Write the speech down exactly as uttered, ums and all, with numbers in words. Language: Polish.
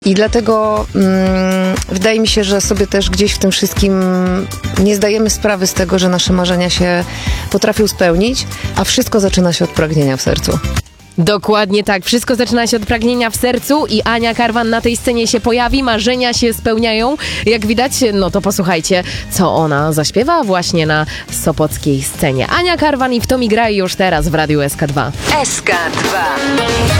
I dlatego mm, wydaje mi się, że sobie też gdzieś w tym wszystkim nie zdajemy sprawy z tego, że nasze marzenia się potrafią spełnić, a wszystko zaczyna się od pragnienia w sercu. Dokładnie tak. Wszystko zaczyna się od pragnienia w sercu i Ania Karwan na tej scenie się pojawi, marzenia się spełniają. Jak widać, no to posłuchajcie, co ona zaśpiewa właśnie na sopockiej scenie. Ania Karwan i W to mi graj już teraz w Radiu S K dwa. S K dwa.